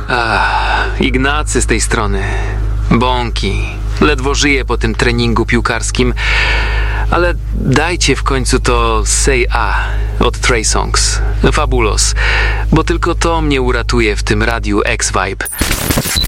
Ignacy z tej strony. Bąki. Ledwo żyję po tym treningu piłkarskim, ale dajcie w końcu to Say A od Trey Songz. Fabulos. Bo tylko to mnie uratuje w tym radiu X-Vibe.